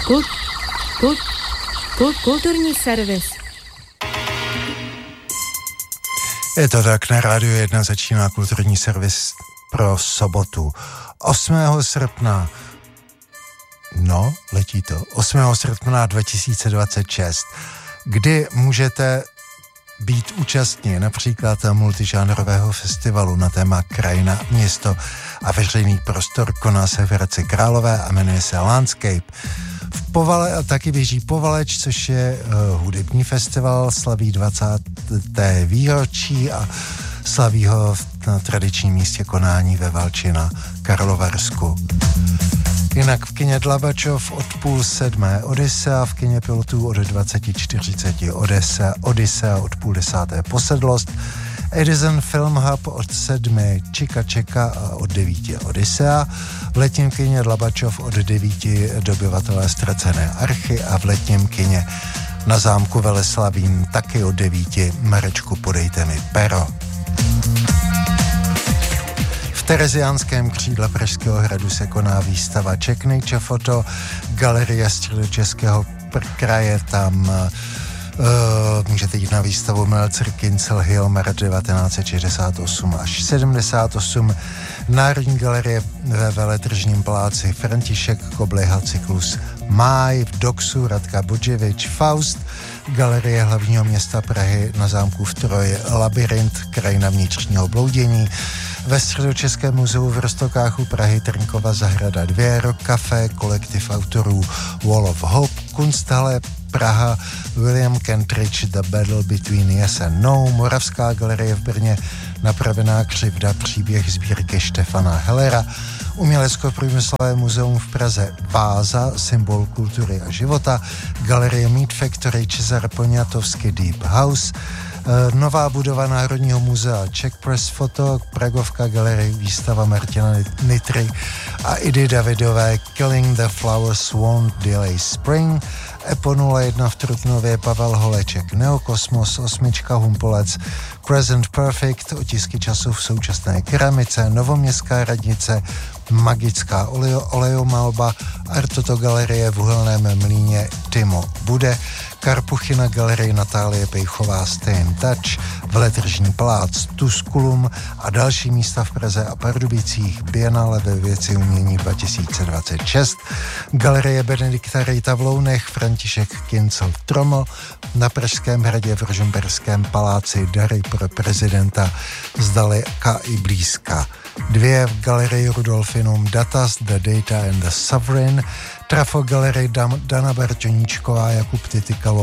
Kulturní servis. Je to tak, na Rádiu 1 začíná kulturní servis pro sobotu 8. srpna. No, letí to. 8. srpna 2026, kdy můžete být účastní například multižánrového festivalu na téma krajina, město a veřejný prostor. Koná se v Hradci Králové a jmenuje se Landscape. A taky běží Povaleč, což je hudební festival, slaví 20. výročí a slaví ho na tradičním místě konání ve Valči na Karlovarsku. Jinak v kině Dlabačov od 6:30 Odyssea, v kině Pilotů od 20:40 Odyssea, od 9:30 Posedlost, Edison Film Hub od 7 Čika a od 9 Odyssea, v letním kině Dlabačov od 9 Dobyvatelé ztracené archy a v letním kině na zámku Veleslavín taky od 9 Marečku, podejte mi pero. V Tereziánském křídle Pražského hradu se koná výstava Czech Nature Photo, galerie Středočeského kraje, tam můžete jít na výstavu Meltzer Kincel Hilmer 1968 až 78, Národní galerie ve Veletržním paláci František Kobliha cyklus Máj, v Doxu Radka Bodževič Faust, galerie hlavního města Prahy na zámku v Troji Labyrint, krajina vnitřního bloudění, ve Středočeském muzeu v Roztokách u Prahy Trnkova zahrada 2, Rock Café, kolektiv autorů Wall of Hope, Kunsthalle Praha, William Kentridge, The Battle Between Yes and No, Moravská galerie v Brně, Napravená křivda, příběh sbírky Štefana Hellera, Umělecko-průmyslové muzeum v Praze Váza, symbol kultury a života, galerie Meat Factory Cezar Poniatowski Deep House, nová budova Národního muzea Czech Press Photo, Pragovka galerie, výstava Martina Nitry a Idy Davidové Killing the Flowers Won't Delay Spring, Epo 01 v Trutnově Pavel Holeček Neokosmos, 8 Humpolec Present Perfect, otisky času v současné keramice, Novoměstská radnice, Magická olejomalba, Artoto galerie v Uhelném mlýně Timo Bude, Karpuchina galerie Natálie Pejchová Stay in Touch, Veletržní palác Tusculum a další místa v Praze a Pardubicích, Biennále ve věci umění 2026, galerie Benedikta Rejta v Lounech, František Kincel Troml, na Pražském hradě v Rožmberském paláci dary pro prezidenta zdaleka i blízka. 2 v galerii Rudolfinum Datas, The Data and the Sovereign, Trafo galerie Dana Bartoníčková, Jakub Titykalo,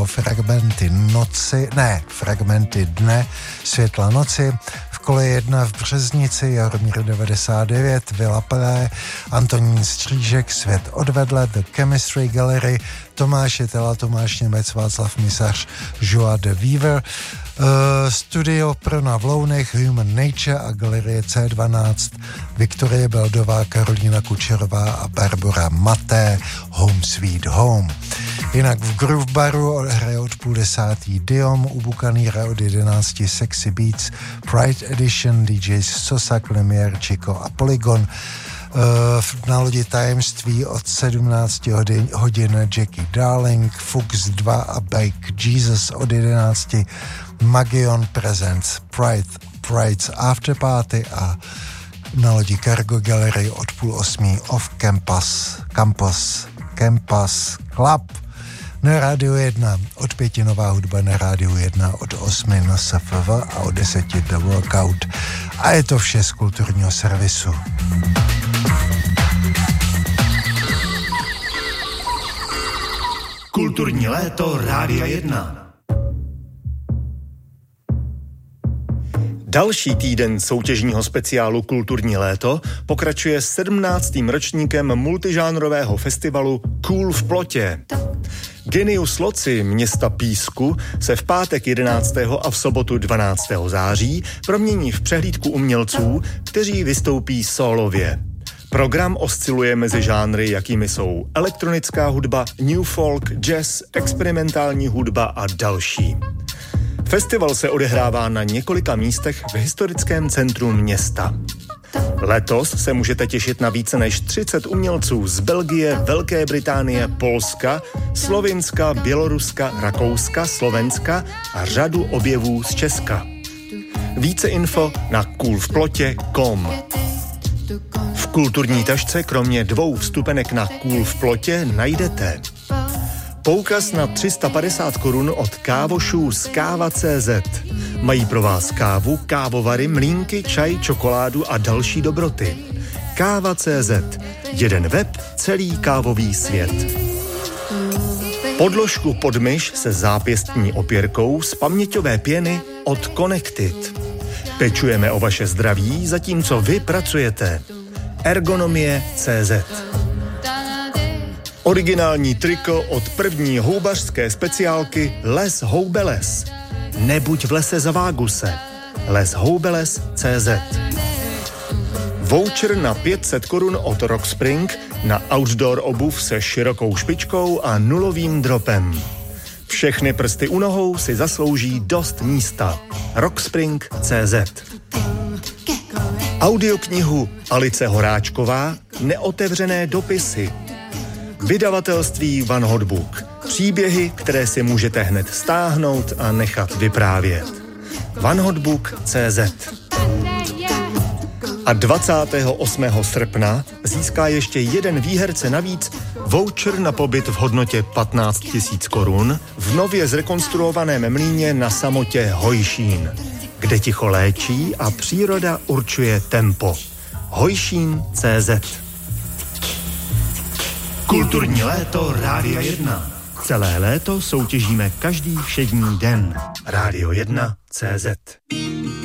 Fragmenty dne, Světla noci, v kole 1 v Březnici, Jaromír 99, Vila Pelé, Antonín Střížek, Svět odvedle, The Chemistry Gallery, Tomáš Jetela, Tomáš Němec, Václav Misař, Joa de Weaver, Studio Prona v Lounech, Human Nature a galerie C12, Viktorie Beldová, Karolína Kučerová a Barbara Maté, Home Sweet Home. Jinak v Groove Baru hraje od 9:30 Diom, u Bukaníra od 11 Sexy Beats, Pride Edition, DJs Sosa, Klemier, Chico a Polygon. Na lodi Tajemství od 17 hodin Jackie Darling, Fuchs 2 a Bike Jesus od 11, Magion Presents Pride's After Party a na lodi Cargo Gallery od 7:30 Off Campus Club. Na Rádiu 1 od 5 nová hudba, na Rádiu 1 od 8 na SFV a od 10 The Workout. A je to vše z kulturního servisu. Kulturní léto Rádia 1. Další týden soutěžního speciálu Kulturní léto pokračuje 17. ročníkem multižánrového festivalu Cool v plotě. Genius Loci města Písku se v pátek 11. a v sobotu 12. září promění v přehlídku umělců, kteří vystoupí sólově. Program osciluje mezi žánry, jakými jsou elektronická hudba, new folk, jazz, experimentální hudba a další. Festival se odehrává na několika místech v historickém centru města. Letos se můžete těšit na více než 30 umělců z Belgie, Velké Británie, Polska, Slovinska, Běloruska, Rakouska, Slovenska a řadu objevů z Česka. Více info na coolvplotě.com. V kulturní tašce kromě 2 vstupenek na Cool v Plotě najdete poukaz na 350 korun od kávošů z Káva.cz. Mají pro vás kávu, kávovary, mlýnky, čaj, čokoládu a další dobroty. Káva.cz. Jeden web, celý kávový svět. Podložku pod myš se zápěstní opěrkou z paměťové pěny od Connected. Pečujeme o vaše zdraví, zatímco vy pracujete. Ergonomie.cz. Originální triko od první houbařské speciálky Les Houbeles. Nebuď v lese za Váguse. leshoubeles.cz. Voucher na 500 korun od Rockspring na outdoor obuv se širokou špičkou a nulovým dropem. Všechny prsty u nohou si zaslouží dost místa. Rockspring.cz. Audioknihu Alice Horáčková Neotevřené dopisy. Vydavatelství Van Hotbook. Příběhy, které si můžete hned stáhnout a nechat vyprávět. vanhotbook.cz. A 28. srpna získá ještě jeden výherce navíc voucher na pobyt v hodnotě 15 000 korun v nově zrekonstruovaném mlýně na samotě Hojšín, kde ticho léčí a příroda určuje tempo. Hojšín.cz. Kulturní léto Rádia 1. Celé léto soutěžíme každý všední den. Rádio 1.cz.